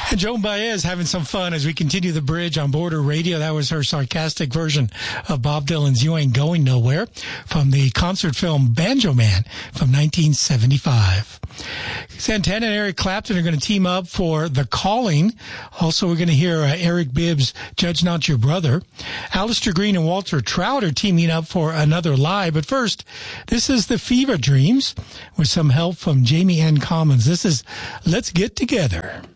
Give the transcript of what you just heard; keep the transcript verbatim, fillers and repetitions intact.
And Joan Baez having some fun as we continue the bridge on Border Radio. That was her sarcastic version of Bob Dylan's You Ain't Going Nowhere from the concert film Banjo Man from nineteen seventy-five. Santana and Eric Clapton are going to team up for The Calling. Also, we're going to hear uh, Eric Bibbs' Judge Not Your Brother. Alistair Green and Walter Trout are teaming up for Another Lie. But first, this is the Fever Dreams with some help from Jamie Ann Commons. This is Let's Get Together.